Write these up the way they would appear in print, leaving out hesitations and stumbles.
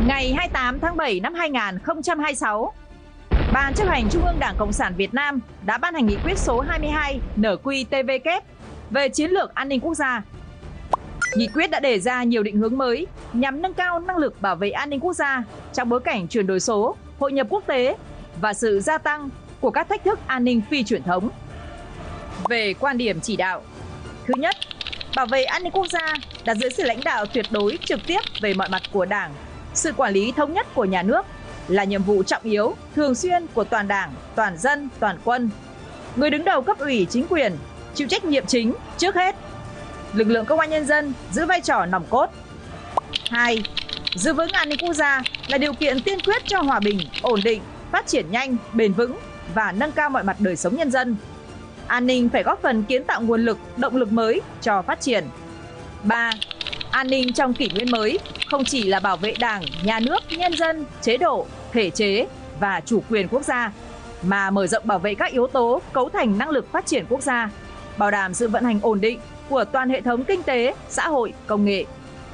Ngày 28 tháng 7 năm 2026, Ban chấp hành Trung ương Đảng Cộng sản Việt Nam đã ban hành nghị quyết số 22 NQ-TVK về chiến lược an ninh quốc gia. Nghị quyết đã đề ra nhiều định hướng mới nhằm nâng cao năng lực bảo vệ an ninh quốc gia trong bối cảnh chuyển đổi số, hội nhập quốc tế và sự gia tăng của các thách thức an ninh phi truyền thống. Về quan điểm chỉ đạo, thứ nhất, bảo vệ an ninh quốc gia đặt dưới sự lãnh đạo tuyệt đối trực tiếp về mọi mặt của Đảng, sự quản lý thống nhất của nhà nước là nhiệm vụ trọng yếu, thường xuyên của toàn Đảng, toàn dân, toàn quân. Người đứng đầu cấp ủy chính quyền chịu trách nhiệm chính trước hết. Lực lượng công an nhân dân giữ vai trò nòng cốt. 2. Giữ vững an ninh quốc gia là điều kiện tiên quyết cho hòa bình, ổn định, phát triển nhanh, bền vững và nâng cao mọi mặt đời sống nhân dân. An ninh phải góp phần kiến tạo nguồn lực, động lực mới cho phát triển. 3. An ninh trong kỷ nguyên mới không chỉ là bảo vệ Đảng, nhà nước, nhân dân, chế độ, thể chế và chủ quyền quốc gia, mà mở rộng bảo vệ các yếu tố cấu thành năng lực phát triển quốc gia, bảo đảm sự vận hành ổn định của toàn hệ thống kinh tế, xã hội, công nghệ.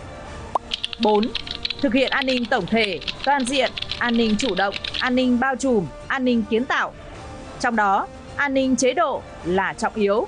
4. Thực hiện an ninh tổng thể, toàn diện, an ninh chủ động, an ninh bao trùm, an ninh kiến tạo. Trong đó, an ninh chế độ là trọng yếu.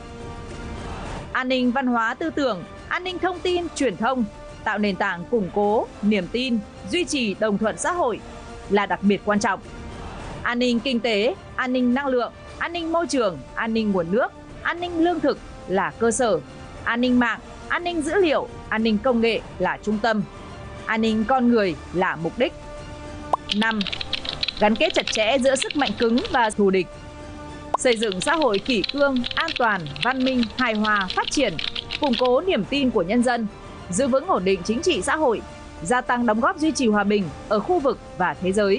An ninh văn hóa tư tưởng, an ninh thông tin, truyền thông, tạo nền tảng củng cố, niềm tin, duy trì đồng thuận xã hội là đặc biệt quan trọng. An ninh kinh tế, an ninh năng lượng, an ninh môi trường, an ninh nguồn nước, an ninh lương thực là cơ sở. An ninh mạng, an ninh dữ liệu, an ninh công nghệ là trung tâm. An ninh con người là mục đích. 5. Gắn kết chặt chẽ giữa sức mạnh cứng và thù địch. Xây dựng xã hội kỷ cương, an toàn, văn minh, hài hòa, phát triển, củng cố niềm tin của nhân dân, giữ vững ổn định chính trị xã hội, gia tăng đóng góp duy trì hòa bình ở khu vực và thế giới.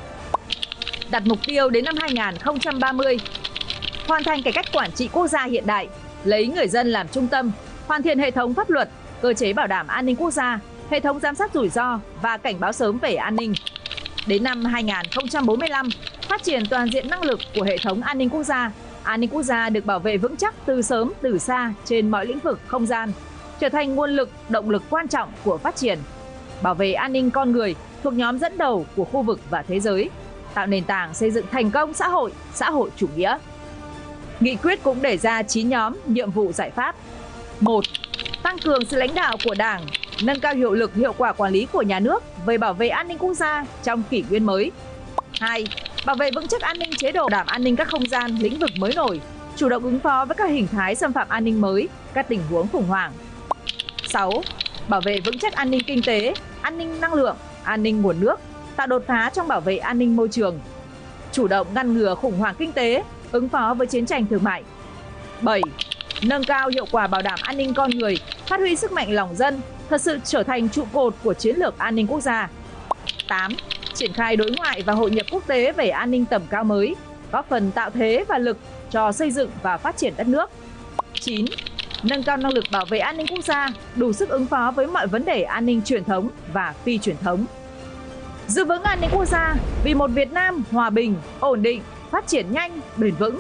Đặt mục tiêu đến năm 2030, hoàn thành cải cách quản trị quốc gia hiện đại, lấy người dân làm trung tâm, hoàn thiện hệ thống pháp luật, cơ chế bảo đảm an ninh quốc gia, hệ thống giám sát rủi ro và cảnh báo sớm về an ninh. Đến năm 2045, phát triển toàn diện năng lực của hệ thống an ninh quốc gia. An ninh quốc gia được bảo vệ vững chắc từ sớm từ xa trên mọi lĩnh vực không gian, trở thành nguồn lực, động lực quan trọng của phát triển. Bảo vệ an ninh con người thuộc nhóm dẫn đầu của khu vực và thế giới, tạo nền tảng xây dựng thành công xã hội chủ nghĩa. Nghị quyết cũng đề ra 9 nhóm nhiệm vụ giải pháp. 1. Tăng cường sự lãnh đạo của Đảng, nâng cao hiệu lực hiệu quả quản lý của nhà nước về bảo vệ an ninh quốc gia trong kỷ nguyên mới. 2. Bảo vệ vững chắc an ninh chế độ, đảm an ninh các không gian, lĩnh vực mới nổi, chủ động ứng phó với các hình thái xâm phạm an ninh mới, các tình huống khủng hoảng. 6. Bảo vệ vững chắc an ninh kinh tế, an ninh năng lượng, an ninh nguồn nước, tạo đột phá trong bảo vệ an ninh môi trường, chủ động ngăn ngừa khủng hoảng kinh tế, ứng phó với chiến tranh thương mại. 7. Nâng cao hiệu quả bảo đảm an ninh con người, phát huy sức mạnh lòng dân, thật sự trở thành trụ cột của chiến lược an ninh quốc gia. 8. Triển khai đối ngoại và hội nhập quốc tế về an ninh tầm cao mới, góp phần tạo thế và lực cho xây dựng và phát triển đất nước. 9. Nâng cao năng lực bảo vệ an ninh quốc gia, đủ sức ứng phó với mọi vấn đề an ninh truyền thống và phi truyền thống. Giữ vững an ninh quốc gia vì một Việt Nam hòa bình, ổn định, phát triển nhanh, bền vững.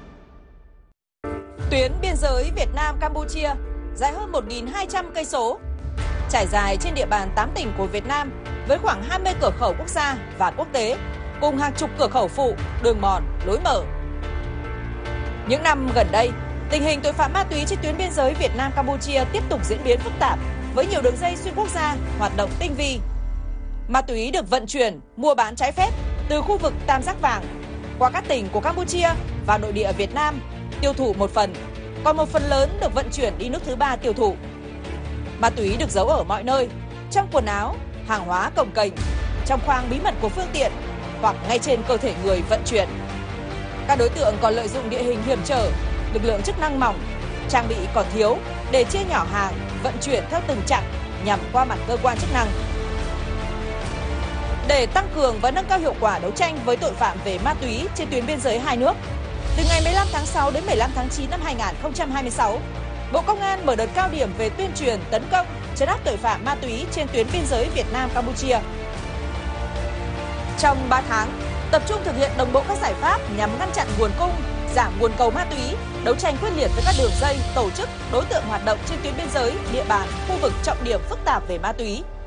Tuyến biên giới Việt Nam Campuchia dài hơn 1.200 cây số, trải dài trên địa bàn 8 tỉnh của Việt Nam với khoảng 20 cửa khẩu quốc gia và quốc tế, cùng hàng chục cửa khẩu phụ, đường mòn, lối mở. Những năm gần đây, tình hình tội phạm ma túy trên tuyến biên giới Việt Nam Campuchia tiếp tục diễn biến phức tạp với nhiều đường dây xuyên quốc gia hoạt động tinh vi. Ma túy được vận chuyển, mua bán trái phép từ khu vực Tam Giác Vàng qua các tỉnh của Campuchia vào nội địa Việt Nam tiêu thụ một phần, còn một phần lớn được vận chuyển đi nước thứ ba tiêu thụ. Ma túy được giấu ở mọi nơi, trong quần áo, hàng hóa cồng kềnh, trong khoang bí mật của phương tiện hoặc ngay trên cơ thể người vận chuyển. Các đối tượng còn lợi dụng địa hình hiểm trở, lực lượng chức năng mỏng, trang bị còn thiếu để chia nhỏ hàng, vận chuyển theo từng chặng nhằm qua mặt cơ quan chức năng. Để tăng cường và nâng cao hiệu quả đấu tranh với tội phạm về ma túy trên tuyến biên giới hai nước, từ ngày 15 tháng 6 đến 15 tháng 9 năm 2026, Bộ Công an mở đợt cao điểm về tuyên truyền, tấn công, trấn áp tội phạm ma túy trên tuyến biên giới Việt Nam Campuchia. Trong 3 tháng, tập trung thực hiện đồng bộ các giải pháp nhằm ngăn chặn nguồn cung, giảm nguồn cầu ma túy, đấu tranh quyết liệt với các đường dây, tổ chức, đối tượng hoạt động trên tuyến biên giới, địa bàn, khu vực trọng điểm phức tạp về ma túy,